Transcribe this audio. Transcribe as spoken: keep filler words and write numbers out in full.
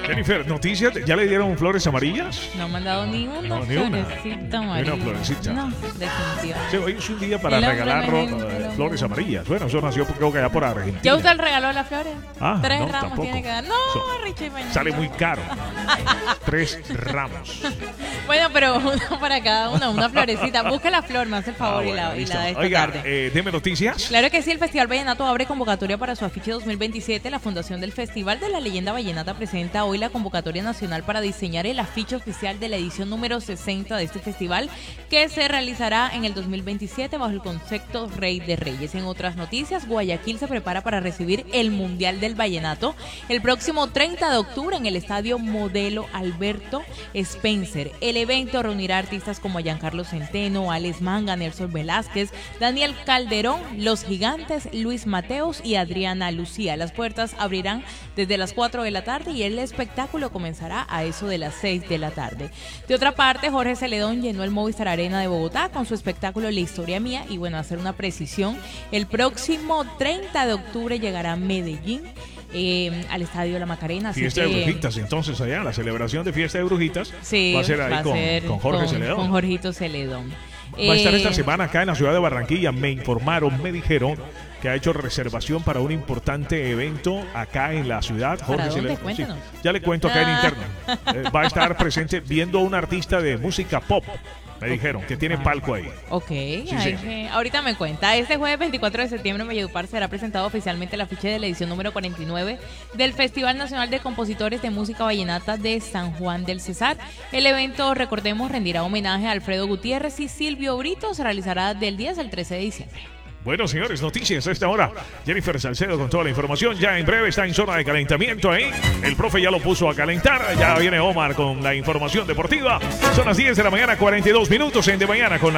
Jennifer, noticias, ¿ya le dieron flores amarillas? No me han dado ni una No, ni una. florecita amarilla. Ni una florecita. No, definitivamente. Sí, hoy es un día para El hombre regalar ro- merengue, el eh, hombre flores merengue. amarillas. Bueno, eso nació creo que allá por Argentina. ¿Ya usted le regaló las flores? Ah, Tres no, ramos tampoco. tiene que dar. No, So- Richie Peña. Sale muy caro. Tres ramos. Bueno, pero uno para cada uno, una florecita. Busca la flor, me hace el favor Ah, y, la, bueno, y listo. la de esta Oiga, tarde. eh, deme noticias. Claro que sí, el Festival Vallenato abre convocatoria para su afiche dos mil veintisiete. La Fundación del Festival de la Leyenda Vallenata presenta hoy la convocatoria nacional para diseñar el afiche oficial de la edición número sesenta de este festival, que se realizará en el dos mil veintisiete bajo el concepto Rey de Reyes. En otras noticias, Guayaquil se prepara para recibir el Mundial del Vallenato el próximo treinta de octubre en el Estadio Modelo Alberto Spencer. El evento reunirá artistas como Giancarlo Centeno, Alex Manga, Nelson Velázquez, Daniel Calderón, Los Gigantes, Luis Mateos y Adriana Lucía. Las puertas abrirán desde las cuatro de la tarde y el espectáculo comenzará a eso de las seis de la tarde. De otra parte, Jorge Celedón llenó el Movistar Arena de Bogotá con su espectáculo La Historia Mía y bueno, hacer una precisión, el próximo treinta de octubre llegará a Medellín. Eh, al Estadio La Macarena. Así Fiesta que, de Brujitas, entonces allá, la celebración de Fiesta de Brujitas sí, va a ser ahí va a con, ser con Jorge con, Celedón. con Jorgito Celedón. Va a estar esta Eh, semana acá en la ciudad de Barranquilla. Me informaron, me dijeron que ha hecho reservación para un importante evento acá en la ciudad. Jorge dónde? Celedón. Cuéntanos. Ya le cuento acá en Ah. interno. Eh, va a estar presente viendo a un artista de música pop. Me dijeron que tiene palco ahí. Ok, Sí, ay, sí. que- ahorita me cuenta. Este jueves veinticuatro de septiembre en Valledupar será presentado oficialmente el afiche de la edición número cuarenta y nueve del Festival Nacional de Compositores de Música Vallenata de San Juan del Cesar. El evento, recordemos, rendirá homenaje a Alfredo Gutiérrez y Silvio Brito. Se realizará del diez al trece de diciembre. Bueno, señores, noticias a esta hora. Jennifer Salcedo con toda la información. Ya en breve está en zona de calentamiento ahí. El profe ya lo puso a calentar. Ya viene Omar con la información deportiva. Son las diez de la mañana, cuarenta y dos minutos en De Mañana con la